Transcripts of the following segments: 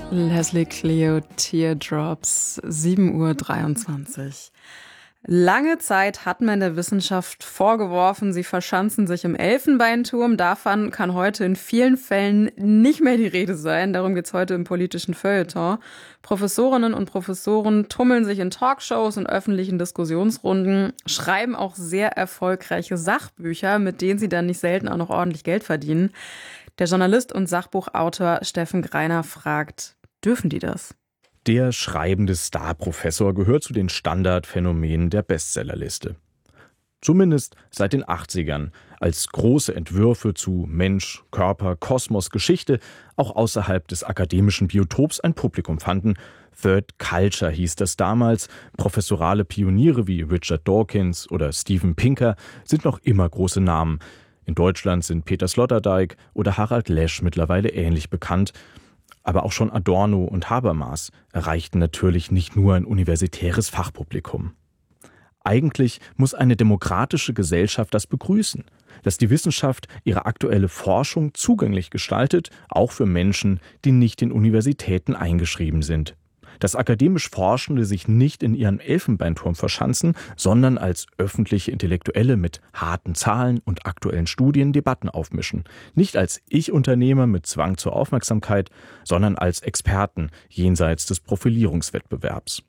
Leslie Clio, Teardrops, 7:23 Uhr. Lange Zeit hat man der Wissenschaft vorgeworfen, sie verschanzen sich im Elfenbeinturm. Davon kann heute in vielen Fällen nicht mehr die Rede sein. Darum geht's heute im politischen Feuilleton. Professorinnen und Professoren tummeln sich in Talkshows und öffentlichen Diskussionsrunden, schreiben auch sehr erfolgreiche Sachbücher, mit denen sie dann nicht selten auch noch ordentlich Geld verdienen. Der Journalist und Sachbuchautor Steffen Greiner fragt, dürfen die das? Der schreibende Star-Professor gehört zu den Standardphänomenen der Bestsellerliste. Zumindest seit den 80ern, als große Entwürfe zu Mensch, Körper, Kosmos, Geschichte auch außerhalb des akademischen Biotops ein Publikum fanden. Third Culture hieß das damals. Professorale Pioniere wie Richard Dawkins oder Steven Pinker sind noch immer große Namen. In Deutschland sind Peter Sloterdijk oder Harald Lesch mittlerweile ähnlich bekannt. Aber auch schon Adorno und Habermas erreichten natürlich nicht nur ein universitäres Fachpublikum. Eigentlich muss eine demokratische Gesellschaft das begrüßen, dass die Wissenschaft ihre aktuelle Forschung zugänglich gestaltet, auch für Menschen, die nicht in Universitäten eingeschrieben sind. Dass akademisch Forschende sich nicht in ihren Elfenbeinturm verschanzen, sondern als öffentliche Intellektuelle mit harten Zahlen und aktuellen Studien Debatten aufmischen. Nicht als Ich-Unternehmer mit Zwang zur Aufmerksamkeit, sondern als Experten jenseits des Profilierungswettbewerbs.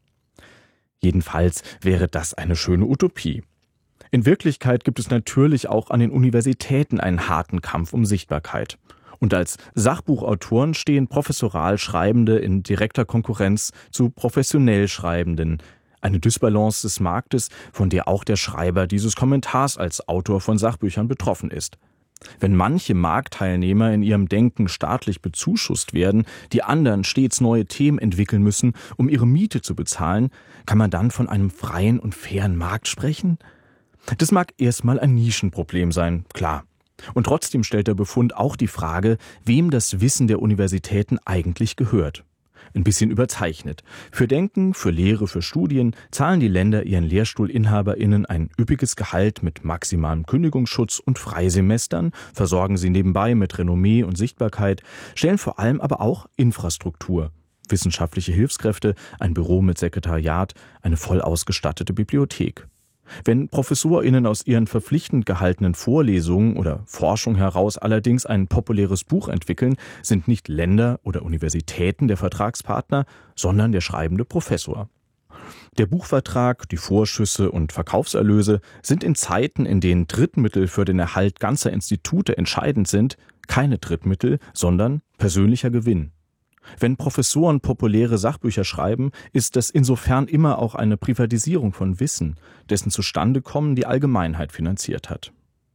Jedenfalls wäre das eine schöne Utopie. In Wirklichkeit gibt es natürlich auch an den Universitäten einen harten Kampf um Sichtbarkeit. Und als Sachbuchautoren stehen professoral Schreibende in direkter Konkurrenz zu professionell Schreibenden. Eine Dysbalance des Marktes, von der auch der Schreiber dieses Kommentars als Autor von Sachbüchern betroffen ist. Wenn manche Marktteilnehmer in ihrem Denken staatlich bezuschusst werden, die anderen stets neue Themen entwickeln müssen, um ihre Miete zu bezahlen, kann man dann von einem freien und fairen Markt sprechen? Das mag erstmal ein Nischenproblem sein, klar. Und trotzdem stellt der Befund auch die Frage, wem das Wissen der Universitäten eigentlich gehört. Ein bisschen überzeichnet. Für Denken, für Lehre, für Studien zahlen die Länder ihren LehrstuhlinhaberInnen ein üppiges Gehalt mit maximalem Kündigungsschutz und Freisemestern, versorgen sie nebenbei mit Renommee und Sichtbarkeit, stellen vor allem aber auch Infrastruktur. Wissenschaftliche Hilfskräfte, ein Büro mit Sekretariat, eine voll ausgestattete Bibliothek. Wenn ProfessorInnen aus ihren verpflichtend gehaltenen Vorlesungen oder Forschung heraus allerdings ein populäres Buch entwickeln, sind nicht Länder oder Universitäten der Vertragspartner, sondern der schreibende Professor. Der Buchvertrag, die Vorschüsse und Verkaufserlöse sind in Zeiten, in denen Drittmittel für den Erhalt ganzer Institute entscheidend sind, keine Drittmittel, sondern persönlicher Gewinn. Wenn Professoren populäre Sachbücher schreiben, ist das insofern immer auch eine Privatisierung von Wissen, dessen Zustandekommen die Allgemeinheit finanziert hat.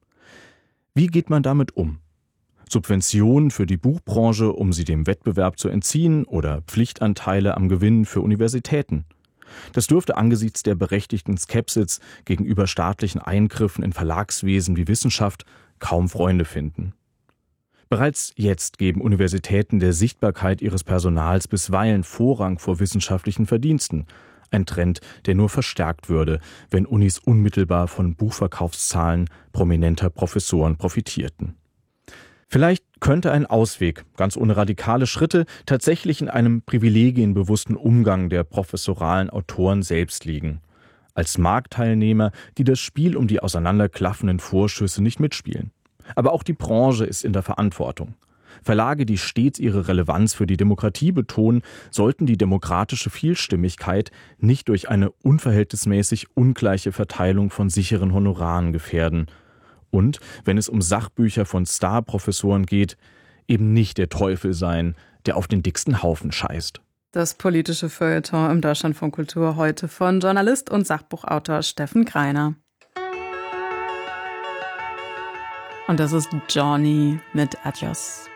Wie geht man damit um? Subventionen für die Buchbranche, um sie dem Wettbewerb zu entziehen, oder Pflichtanteile am Gewinn für Universitäten? Das dürfte angesichts der berechtigten Skepsis gegenüber staatlichen Eingriffen in Verlagswesen wie Wissenschaft kaum Freunde finden. Bereits jetzt geben Universitäten der Sichtbarkeit ihres Personals bisweilen Vorrang vor wissenschaftlichen Verdiensten. Ein Trend, der nur verstärkt würde, wenn Unis unmittelbar von Buchverkaufszahlen prominenter Professoren profitierten. Vielleicht könnte ein Ausweg, ganz ohne radikale Schritte, tatsächlich in einem privilegienbewussten Umgang der professoralen Autoren selbst liegen. Als Marktteilnehmer, die das Spiel um die auseinanderklaffenden Vorschüsse nicht mitspielen. Aber auch die Branche ist in der Verantwortung. Verlage, die stets ihre Relevanz für die Demokratie betonen, sollten die demokratische Vielstimmigkeit nicht durch eine unverhältnismäßig ungleiche Verteilung von sicheren Honoraren gefährden. Und, wenn es um Sachbücher von Star-Professoren geht, eben nicht der Teufel sein, der auf den dicksten Haufen scheißt. Das politische Feuilleton im Deutschlandfunk Kultur heute von Journalist und Sachbuchautor Steffen Greiner. Und das ist Johnny mit Adios.